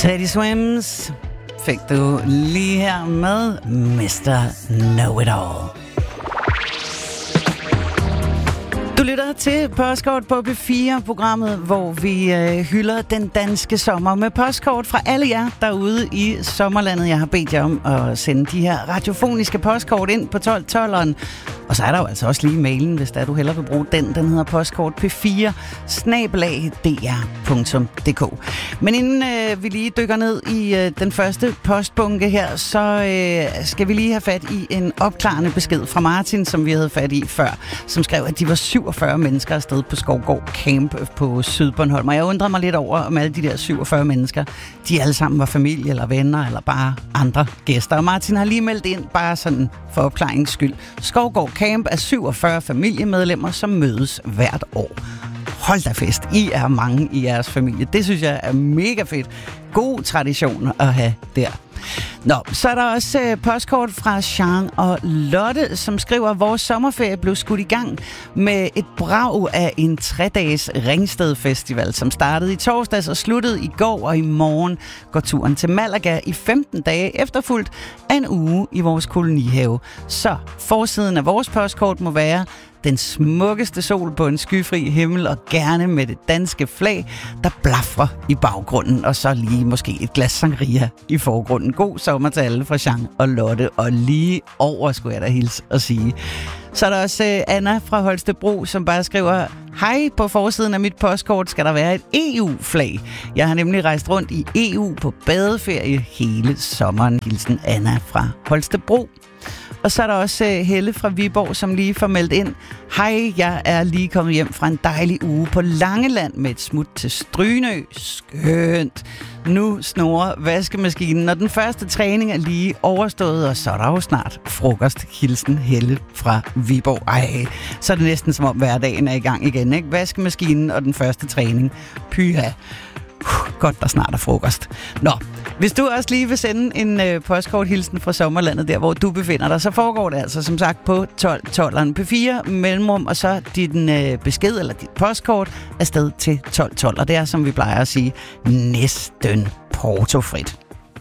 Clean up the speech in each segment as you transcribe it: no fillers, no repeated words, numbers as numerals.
Teddy Swims fik du lige her med Mr. Know-It-All. Du lytter til Postkort på P4-programmet, hvor vi hylder den danske sommer med postkort fra alle jer derude i sommerlandet. Jeg har bedt jer om at sende de her radiofoniske postkort ind på 1212'eren. Og så er der jo altså også lige mailen, hvis der du hellere vil bruge den. Den hedder postkort p4@dr.dk. Men inden vi lige dykker ned i den første postbunke her, så skal vi lige have fat i en opklarende besked fra Martin, som vi havde fat i før, som skrev, at de var 47 mennesker afsted på Skovgård Camp på Sydbornholm. Og jeg undrede mig lidt over, om alle de der 47 mennesker, de alle sammen var familie eller venner, eller bare andre gæster. Og Martin har lige meldt ind, bare sådan for opklaringens skyld. Skovgård Camp er 47 familiemedlemmer, som mødes hvert år. Hold da fest. I er mange i jeres familie. Det synes jeg er mega fedt. God tradition at have der. Nå, så er der også postkort fra Jean og Lotte, som skriver, at vores sommerferie blev skudt i gang med et brag af en 3-dages Ringsted Festival, som startede i torsdags og sluttede i går, og i morgen går turen til Malaga i 15 dage efterfulgt af en uge i vores kolonihave. Så forsiden af vores postkort må være den smukkeste sol på en skyfri himmel, og gerne med det danske flag, der blafrer i baggrunden, og så lige måske et glas sangria i forgrunden. God sommer til alle fra Jean og Lotte, og lige over skulle jeg da hilse og sige. Så er der også Anna fra Holstebro, som bare skriver, hej, på forsiden af mit postkort skal der være et EU-flag. Jeg har nemlig rejst rundt i EU på badeferie hele sommeren. Hilsen Anna fra Holstebro. Og så er der også Helle fra Viborg, som lige får meldt ind. Hej, jeg er lige kommet hjem fra en dejlig uge på Langeland med et smut til Strynø. Skønt. Nu snorer vaskemaskinen, og den første træning er lige overstået, og så er der jo snart frokost. Hilsen Helle fra Viborg. Ej, så er det næsten som om hverdagen er i gang igen, ikke? Vaskemaskinen og den første træning. Pyha. Godt, der snart er frokost. Nå, hvis du også lige vil sende en postkorthilsen fra sommerlandet, der hvor du befinder dig, så foregår det altså som sagt på 1212'eren P4 mellemrum, og så din besked eller dit postkort afsted til 1212. Og det er, som vi plejer at sige, næsten portofrit.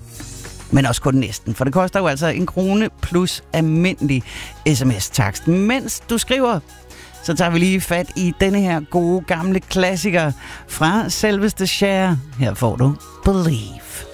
Men også kun næsten, for det koster jo altså 1 krone plus almindelig sms-takst. Mens du skriver, så tager vi lige fat i denne her gode gamle klassiker fra selveste Cher. Her får du Believe.